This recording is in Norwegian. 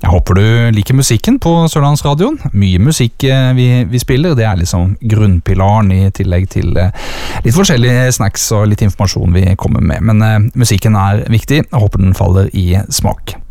Jeg håper du liker musikken på Sørlandsradioen. Mye musikk vi spiller, det liksom grunnpilaren i tillegg til litt forskjellige snacks og litt informasjon vi kommer med. Men musikken viktig, jeg håper den faller i smak.